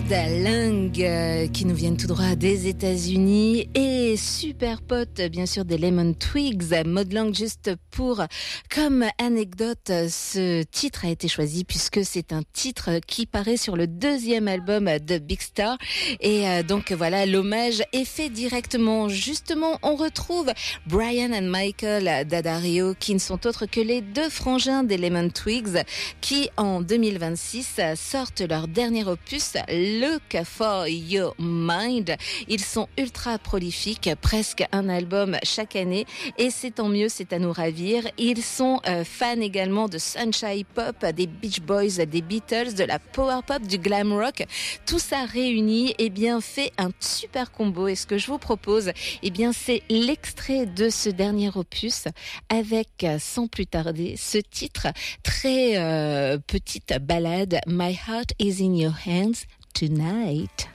Lang qui nous viennent tout droit des États-Unis et super pote bien sûr des Lemon Twigs. Maud Lang, juste pour comme anecdote, ce titre a été choisi puisque c'est un titre qui paraît sur le deuxième album de Big Star et donc voilà, l'hommage est fait directement. Justement, on retrouve Brian and Michael Daddario qui ne sont autres que les deux frangins des Lemon Twigs qui en 2026 sortent leur dernier opus Look for Your Mind. Ils sont ultra prolifiques, presque un album chaque année et c'est tant mieux, c'est à nous ravir. Ils sont fans également de sunshine pop, des Beach Boys, des Beatles, de la power pop, du glam rock. Tout ça réuni, eh bien, fait un super combo et ce que je vous propose, eh bien, c'est l'extrait de ce dernier opus avec, sans plus tarder, ce titre très petite ballade My Heart is in Your Hands Tonight.